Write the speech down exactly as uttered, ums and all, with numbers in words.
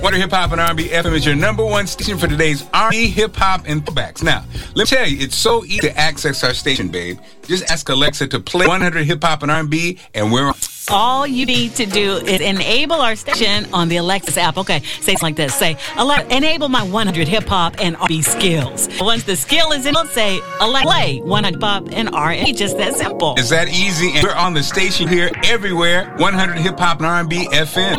one hundred Hip Hop and R and B F M is your number one station for today's R and B, hip hop, and throwbacks. Now, let me tell you, it's so easy to access our station, babe. Just ask Alexa to play one hundred Hip Hop and R and B, and we're on. All you need to do is enable our station on the Alexa app. Okay, say it like this. Say, Alexa, enable my one hundred Hip Hop and R and B skills. Once the skill is in, say, Alexa, play one hundred Hip Hop and R and B. Just that simple. It's that easy, and we're on the station here everywhere, one hundred Hip Hop and R and B F M.